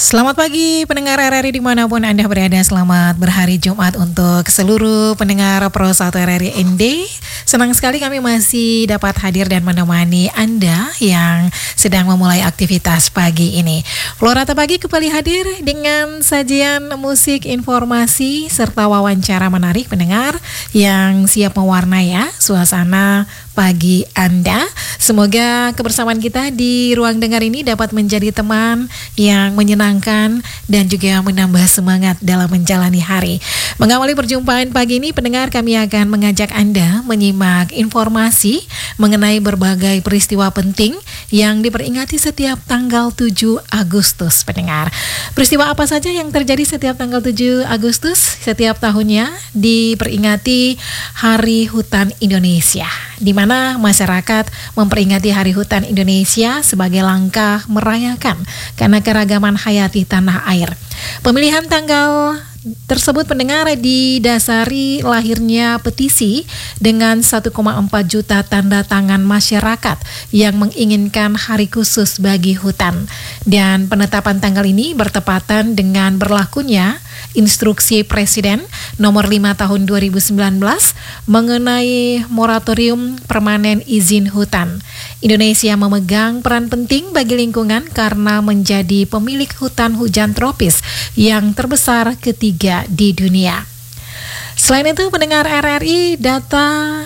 Selamat pagi pendengar RRI dimanapun Anda berada. Selamat berhari Jumat untuk seluruh pendengar Pro 1 RRI ND. Senang sekali kami masih dapat hadir dan menemani Anda yang sedang memulai aktivitas pagi ini. Florata Pagi kembali hadir dengan sajian musik, informasi, serta wawancara menarik pendengar yang siap mewarnai suasana pagi Anda. Semoga kebersamaan kita di ruang dengar ini dapat menjadi teman yang menyenangkan dan juga menambah semangat dalam menjalani hari. Mengawali perjumpaan pagi ini, pendengar, kami akan mengajak Anda menyimak informasi mengenai berbagai peristiwa penting yang diperingati setiap tanggal 7 Agustus, pendengar. Peristiwa apa saja yang terjadi setiap tanggal 7 Agustus? Setiap tahunnya diperingati Hari Hutan Indonesia, di mana masyarakat memperingati Hari Hutan Indonesia sebagai langkah merayakan karena keragaman hayati tanah air. Pemilihan tanggal tersebut, pendengar, didasari lahirnya petisi dengan 1,4 juta tanda tangan masyarakat yang menginginkan hari khusus bagi hutan. Dan penetapan tanggal ini bertepatan dengan berlakunya Instruksi Presiden nomor 5 tahun 2019 mengenai moratorium permanen izin hutan. Indonesia memegang peran penting bagi lingkungan karena menjadi pemilik hutan hujan tropis yang terbesar ketiga di dunia. Selain itu, pendengar RRI, data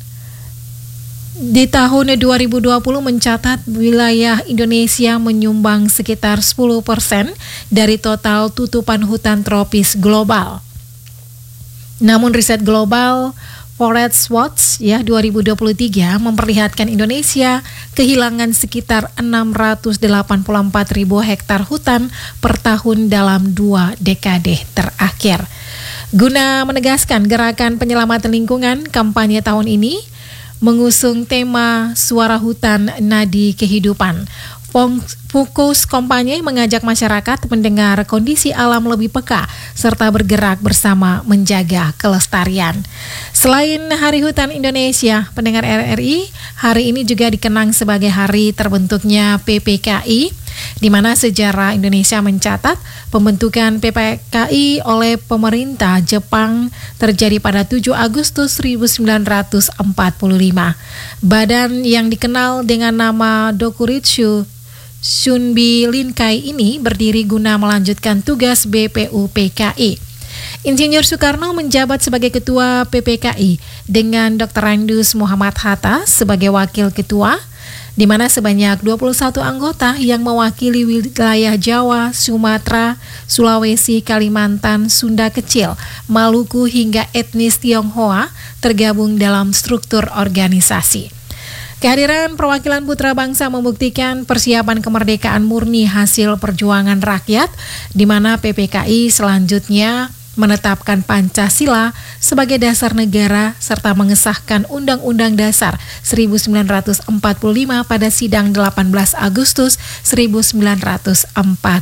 di tahun 2020 mencatat wilayah Indonesia menyumbang sekitar 10% dari total tutupan hutan tropis global. Namun riset global Forest Watch 2023 memperlihatkan Indonesia kehilangan sekitar 684.000 hektar hutan per tahun dalam 2 dekade terakhir. Guna menegaskan gerakan penyelamatan lingkungan, kampanye tahun ini mengusung tema Suara Hutan Nadi Kehidupan. Fokus kampanye mengajak masyarakat mendengar kondisi alam lebih peka serta bergerak bersama menjaga kelestarian. Selain Hari Hutan Indonesia, pendengar RRI, hari ini juga dikenang sebagai hari terbentuknya PPKI, di mana sejarah Indonesia mencatat pembentukan PPKI oleh pemerintah Jepang terjadi pada 7 Agustus 1945. Badan yang dikenal dengan nama Dokuritsu Shunbi Linkai ini berdiri guna melanjutkan tugas BPUPKI. Insinyur Soekarno menjabat sebagai ketua PPKI dengan Dr. Randus Muhammad Hatta sebagai wakil ketua, di mana sebanyak 21 anggota yang mewakili wilayah Jawa, Sumatera, Sulawesi, Kalimantan, Sunda Kecil, Maluku hingga etnis Tionghoa tergabung dalam struktur organisasi. Kehadiran perwakilan putra bangsa membuktikan persiapan kemerdekaan murni hasil perjuangan rakyat, di mana PPKI selanjutnya menetapkan Pancasila sebagai dasar negara serta mengesahkan Undang-Undang Dasar 1945 pada sidang 18 Agustus 1945.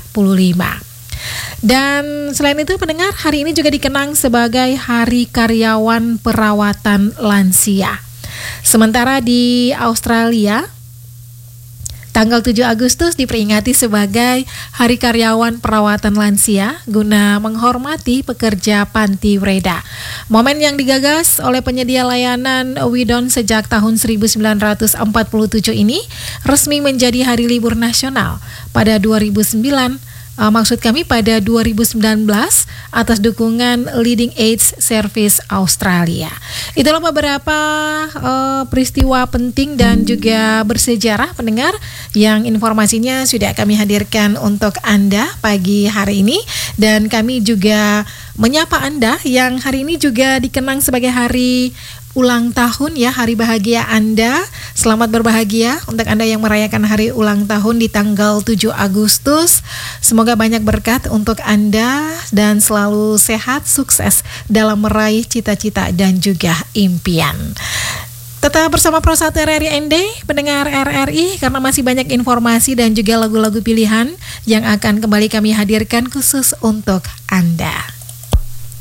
Dan selain itu, pendengar, hari ini juga dikenang sebagai Hari Karyawan Perawatan Lansia. Sementara di Australia, tanggal 7 Agustus diperingati sebagai Hari Karyawan Perawatan Lansia guna menghormati pekerja panti Breda. Momen yang digagas oleh penyedia layanan Widon sejak tahun 1947 ini resmi menjadi hari libur nasional pada 2009. Pada 2019 atas dukungan Leading Age Service Australia. Itulah beberapa peristiwa penting dan juga bersejarah, pendengar, yang informasinya sudah kami hadirkan untuk Anda pagi hari ini. Dan kami juga menyapa Anda yang hari ini juga dikenang sebagai hari ulang tahun, hari bahagia Anda. Selamat berbahagia untuk Anda yang merayakan hari ulang tahun di tanggal 7 Agustus. Semoga banyak berkat untuk Anda dan selalu sehat, sukses dalam meraih cita-cita dan juga impian. Tetap bersama Pro 1 RRI ND, pendengar RRI, karena masih banyak informasi dan juga lagu-lagu pilihan yang akan kembali kami hadirkan khusus untuk Anda.